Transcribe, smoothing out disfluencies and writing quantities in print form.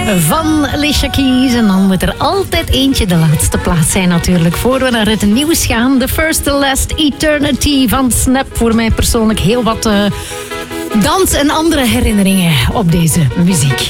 van Alicia Keys. En dan moet er altijd eentje de laatste plaats zijn natuurlijk. Voor we naar het nieuws gaan. The First to Last Eternity van Snap. Voor mij persoonlijk heel wat dans en andere herinneringen op deze muziek.